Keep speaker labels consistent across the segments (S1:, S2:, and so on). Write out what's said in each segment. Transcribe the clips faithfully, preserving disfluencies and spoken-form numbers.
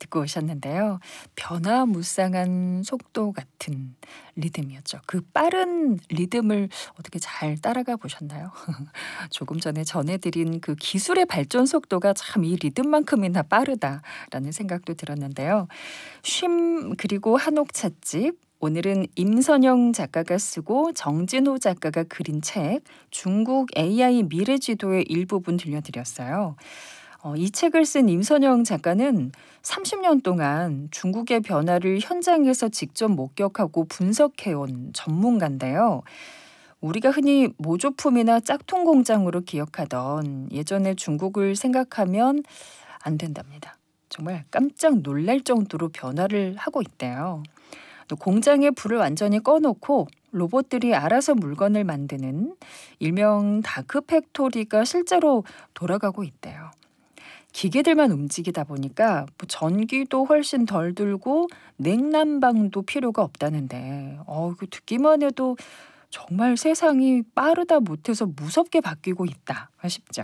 S1: 듣고 오셨는데요. 변화무쌍한 속도 같은 리듬이었죠. 그 빠른 리듬을 어떻게 잘 따라가 보셨나요? 조금 전에 전해드린 그 기술의 발전 속도가 참 이 리듬만큼이나 빠르다라는 생각도 들었는데요. 쉼 그리고 한옥 찻집 오늘은 임선영 작가가 쓰고 정진호 작가가 그린 책 중국 에이아이 미래지도의 일부분 들려드렸어요. 어, 이 책을 쓴 임선영 작가는 삼십 년 동안 중국의 변화를 현장에서 직접 목격하고 분석해온 전문가인데요. 우리가 흔히 모조품이나 짝퉁 공장으로 기억하던 예전의 중국을 생각하면 안 된답니다. 정말 깜짝 놀랄 정도로 변화를 하고 있대요. 또 공장의 불을 완전히 꺼놓고 로봇들이 알아서 물건을 만드는 일명 다크팩토리가 실제로 돌아가고 있대요. 기계들만 움직이다 보니까 뭐 전기도 훨씬 덜 들고 냉난방도 필요가 없다는데 어, 이거 듣기만 해도 정말 세상이 빠르다 못해서 무섭게 바뀌고 있다 싶죠.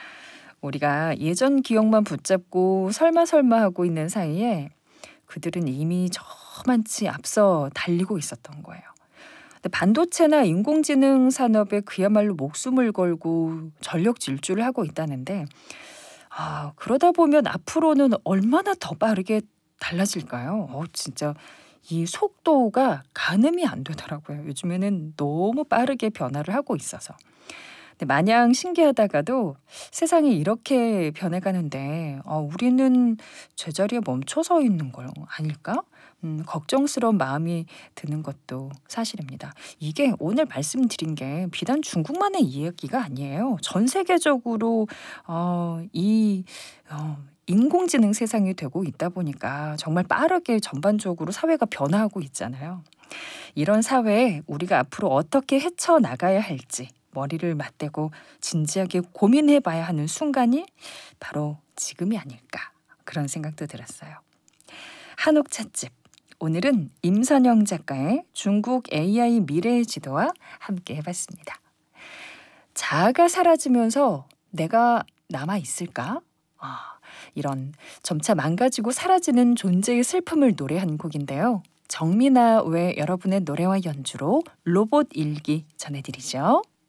S1: 우리가 예전 기억만 붙잡고 설마설마 하고 있는 사이에 그들은 이미 저만치 앞서 달리고 있었던 거예요. 근데 반도체나 인공지능 산업에 그야말로 목숨을 걸고 전력 질주를 하고 있다는데 아, 그러다 보면 앞으로는 얼마나 더 빠르게 달라질까요? 어, 진짜 이 속도가 가늠이 안 되더라고요. 요즘에는 너무 빠르게 변화를 하고 있어서. 근데 마냥 신기하다가도 세상이 이렇게 변해가는데 어, 우리는 제자리에 멈춰 서 있는 걸 아닐까? 음, 걱정스러운 마음이 드는 것도 사실입니다. 이게 오늘 말씀드린 게 비단 중국만의 이야기가 아니에요. 전 세계적으로 어, 이 어, 인공지능 세상이 되고 있다 보니까 정말 빠르게 전반적으로 사회가 변화하고 있잖아요. 이런 사회에 우리가 앞으로 어떻게 헤쳐나가야 할지 머리를 맞대고 진지하게 고민해 봐야 하는 순간이 바로 지금이 아닐까 그런 생각도 들었어요. 한옥 찻집 오늘은 임선영 작가의 중국 에이아이 미래의 지도와 함께 해봤습니다. 자아가 사라지면서 내가 남아있을까? 아, 이런 점차 망가지고 사라지는 존재의 슬픔을 노래한 곡인데요. 정민아 외 여러분의 노래와 연주로 로봇 일기 전해드리죠.